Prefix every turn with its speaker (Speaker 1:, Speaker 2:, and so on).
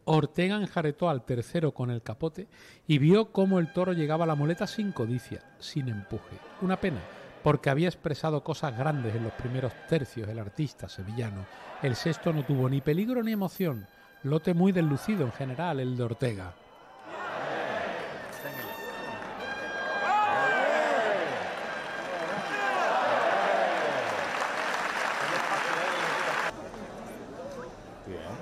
Speaker 1: Ortega enjaretó al tercero con el capote y vio cómo el toro llegaba a la muleta sin codicia, sin empuje. Una pena, porque había expresado cosas grandes en los primeros tercios el artista sevillano. El sexto no tuvo ni peligro ni emoción, lote muy deslucido en general el de Ortega.